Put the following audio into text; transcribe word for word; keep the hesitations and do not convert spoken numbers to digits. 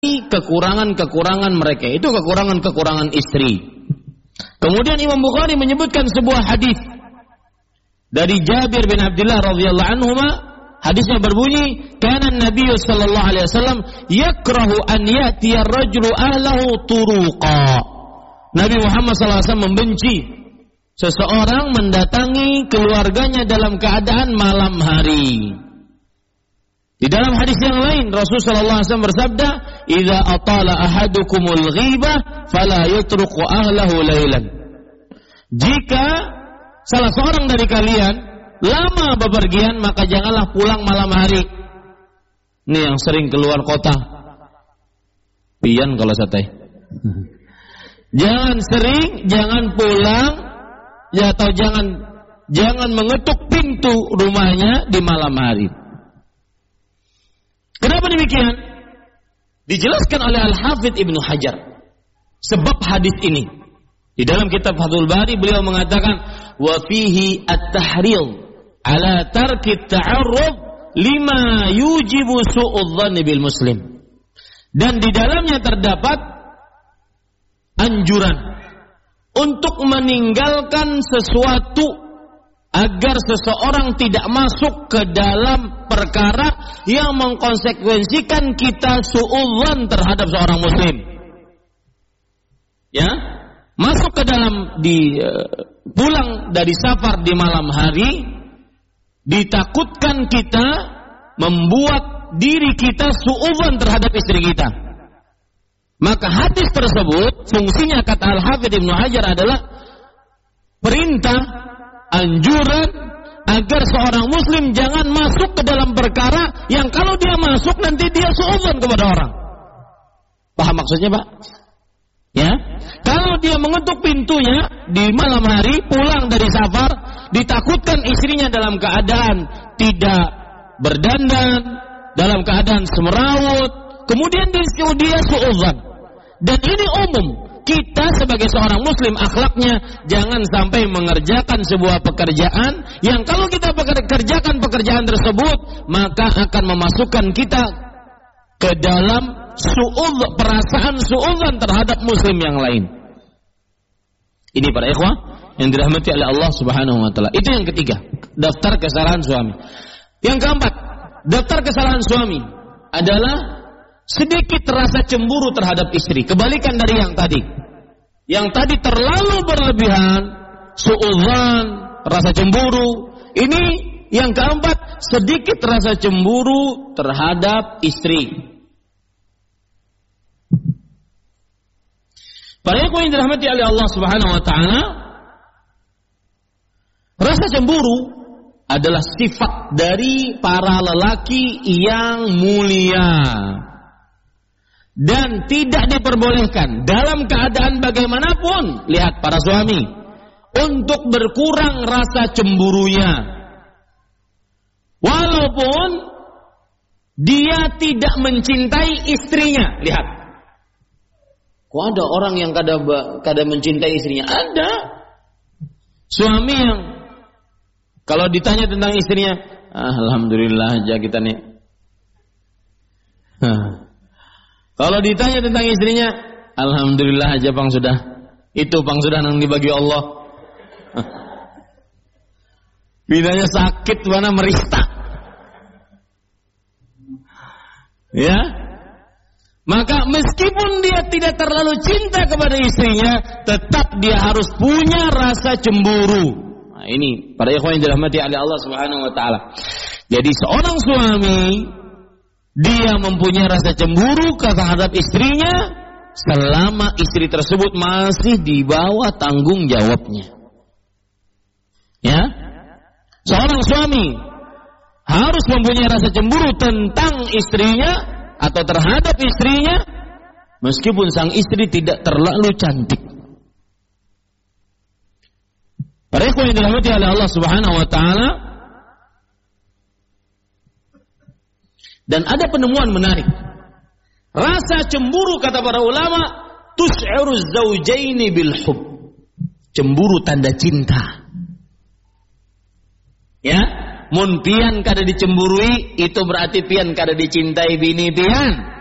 kekurangan-kekurangan mereka. Itu kekurangan-kekurangan istri. Kemudian Imam Bukhari menyebutkan sebuah hadis dari Jabir bin Abdullah radhiyallahu anhuma. Hadisnya berbunyi, kana Nabi sallallahu alaihi wasallam yakrahu an ya'tiya ar-rajulu ahlahu turuqa. Nabi Muhammad sallallahu alaihi wasallam membenci seseorang mendatangi keluarganya dalam keadaan malam hari. Di dalam hadis yang lain Rasul sallallahu alaihi wasallam bersabda, "Idza atala ahadukumul ghibah fala yatruku ahlahu lailan." Jika salah seorang dari kalian lama bepergian, maka janganlah pulang malam hari. Ini yang sering keluar kota. Pian kalau satai. Jangan sering, jangan pulang, ya, atau jangan jangan mengetuk pintu rumahnya di malam hari. Kenapa demikian? Dijelaskan oleh Al-Hafidz Ibnu Hajar sebab hadis ini. Di dalam kitab Fathul Bari beliau mengatakan, wa fihi at-tahril ala tarki ta'arrud lima yujibu su'udzanni bil muslim. Dan di dalamnya terdapat anjuran untuk meninggalkan sesuatu agar seseorang tidak masuk ke dalam perkara yang mengkonsekuensikan kita su'udzan terhadap seorang muslim. Ya, masuk ke dalam di uh, pulang dari safar di malam hari, ditakutkan kita membuat diri kita su'udzan terhadap istri kita. Maka hadis tersebut fungsinya, kata Al-Hafidz Ibnu Hajar, adalah perintah, anjuran agar seorang muslim jangan masuk ke dalam perkara yang kalau dia masuk nanti dia suudzon kepada orang. Paham maksudnya, Pak? Ya, kalau dia mengetuk pintunya di malam hari pulang dari safar, ditakutkan istrinya dalam keadaan tidak berdandan, dalam keadaan semrawut, kemudian dia suudzon. Dan ini umum. Kita sebagai seorang muslim akhlaknya jangan sampai mengerjakan sebuah pekerjaan yang kalau kita kerjakan pekerjaan tersebut maka akan memasukkan kita ke dalam su'udz, perasaan su'udzan terhadap muslim yang lain. Ini para ikhwah yang dirahmati oleh Allah Subhanahu wa taala. Itu yang ketiga, daftar kesalahan suami. Yang keempat, daftar kesalahan suami adalah sedikit rasa cemburu terhadap istri. Kebalikan dari yang tadi. Yang tadi terlalu berlebihan, su'udzan, rasa cemburu. Ini yang keempat, sedikit rasa cemburu terhadap istri. Para ikhwan yang dirahmati oleh Allah Subhanahu wa taala, rasa cemburu adalah sifat dari para lelaki yang mulia. Dan tidak diperbolehkan dalam keadaan bagaimanapun, lihat para suami, untuk berkurang rasa cemburunya. Walaupun dia tidak mencintai istrinya. Lihat, kok ada orang yang kadang kadang mencintai istrinya? Ada. Suami yang kalau ditanya tentang istrinya, alhamdulillah aja kita nih. Kalau ditanya tentang istrinya, alhamdulillah aja Bang sudah. Itu Bang sudah nang dibagi Allah. Bidanya sakit mana merista. Ya. Maka meskipun dia tidak terlalu cinta kepada istrinya, tetap dia harus punya rasa cemburu. Nah, ini para ikhwan yang dirahmati oleh Allah Subhanahu wa taala. Jadi seorang suami dia mempunyai rasa cemburu terhadap istrinya selama istri tersebut masih di bawah tanggung jawabnya. Ya, seorang suami harus mempunyai rasa cemburu tentang istrinya atau terhadap istrinya, meskipun sang istri tidak terlalu cantik. Para ikhwan yang dirahmati oleh Allah Subhanahu wa taala, dan ada penemuan menarik. Rasa cemburu, kata para ulama, tus'iru zaujaini bil hub. Cemburu tanda cinta. Ya, mun pian kada dicemburui, itu berarti pian kada dicintai bini pian.